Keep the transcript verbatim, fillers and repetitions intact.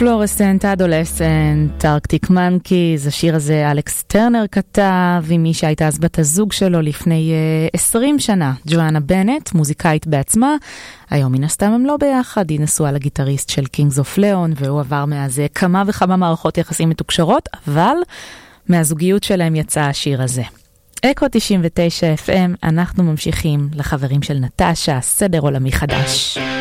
פלורסנט, אדולסנט, ארקטיק מנקיז, השיר הזה אלכס טרנר כתב, עם מי שהייתה אז בת הזוג שלו לפני uh, עשרים שנה, ג'ואנה בנט, מוזיקאית בעצמה. היום מן הסתם הם לא ביחד, היא נשואה לגיטריסט של קינגס אוף ליאון, והוא עבר מאז כמה וכמה מערכות יחסים מתוקשרות, אבל מהזוגיות שלהם יצא השיר הזה. אקו תשעים ותשע אף אם, אנחנו ממשיכים לחברים של נטשה, סדר עולמי חדש.